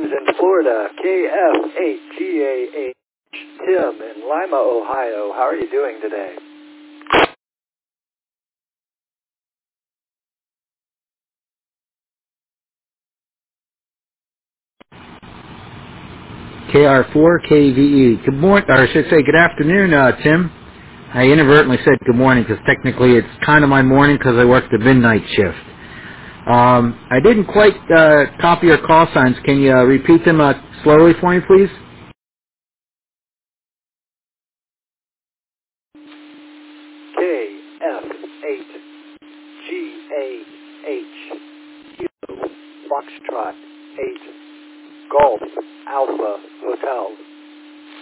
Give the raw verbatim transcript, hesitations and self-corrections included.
is in Florida, K F eight G A H. Tim in Lima, Ohio. How are you doing today? K R four K V E. Good morning, or I should say good afternoon, uh, Tim. I inadvertently said good morning because technically it's kind of my morning because I work the midnight shift. Um, I didn't quite uh, copy your call signs. Can you uh, repeat them uh, slowly for me, please? K F eight G A H. Kilo Foxtrot eight Golf Alpha Hotel.